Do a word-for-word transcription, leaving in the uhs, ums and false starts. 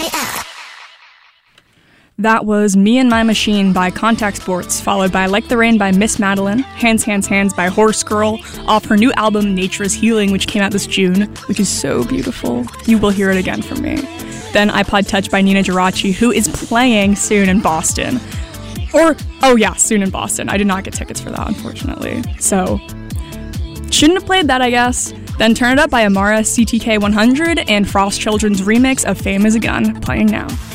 That was Me and My Machine by Contact Sports, followed by Like the Rain by Miss Madeline, Hands, Hands, Hands by Horse Girl, off her new album Nature is Healing, which came out this June, which is so beautiful. You will hear it again from me. Then iPod Touch by Nina Geraci, who is playing soon in Boston. Or, oh yeah, soon in Boston. I did not get tickets for that, unfortunately. So, shouldn't have played that, I guess. Then Turn It Up by Amara, C T K one hundred, and Frost Children's remix of Fame is a Gun, playing now.